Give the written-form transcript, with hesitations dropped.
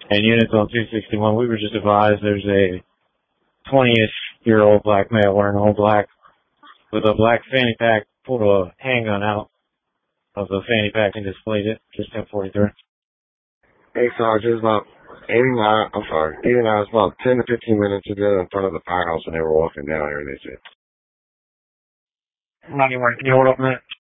And units on 261, we were just advised there's a 20-ish-year-old black male wearing all black with a black fanny pack, pulled a handgun out of the fanny pack and displayed it, just 1043. Hey, Sergeant, it's about 89, it's about 10 to 15 minutes ago in front of the firehouse when they were walking down here, and they said, 91, can you hold up a minute?